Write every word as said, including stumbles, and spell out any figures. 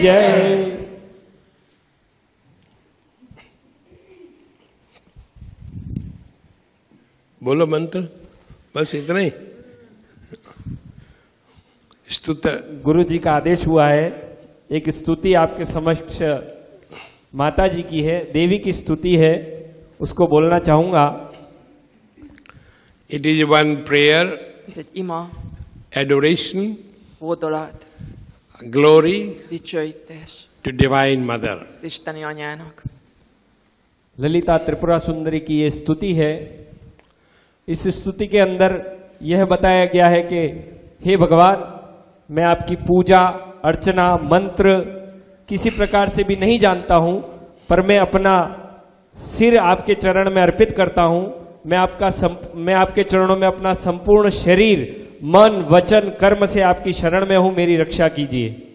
जय। बोलो मंत्र, बस इतना ही। स्तुत गुरु जी का आदेश हुआ है, एक स्तुति आपके समक्ष माता जी की है, देवी की स्तुति है, उसको बोलना चाहूंगा। It is one prayer, Ez egy ima, adoration, hódolat, glory dicsőítés to Divine Mother. az Isteni Anyának. Lalita Tripura Sundari की ये स्तुति है। इस स्तुति के अंदर यह बताया गया है कि हे भगवान, मैं आपकी पूजा अर्चना मंत्र किसी प्रकार से भी नहीं जानता हूं, पर मैं अपना सिर आपके चरण में अर्पित करता हूं। मैं आपका सम, मैं आपके चरणों में अपना संपूर्ण शरीर मन वचन कर्म से आपकी शरण में हूं, मेरी रक्षा कीजिए।